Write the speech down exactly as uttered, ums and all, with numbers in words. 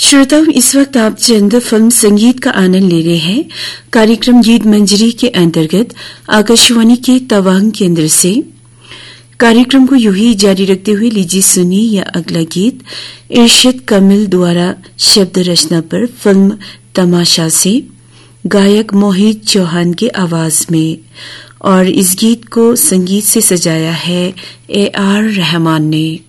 श्रोताओं, इस वक्त आप चंद फिल्म संगीत का आनंद ले रहे हैं कार्यक्रम गीत मंजरी के अंतर्गत आकाशवाणी के तवांग केंद्र से। कार्यक्रम को यूं ही जारी रखते हुए लीजिए सुनिए यह अगला गीत इरशाद कमिल द्वारा शब्द रचना पर फिल्म तमाशा से गायक मोहित चौहान के आवाज में, और इस गीत को संगीत से सजाया है ए आर रहमान ने।